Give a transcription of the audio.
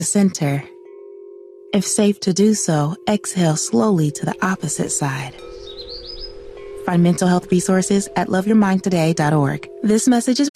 center. If safe to do so, exhale slowly to the opposite side. Find mental health resources at loveyourmindtoday.org. This message is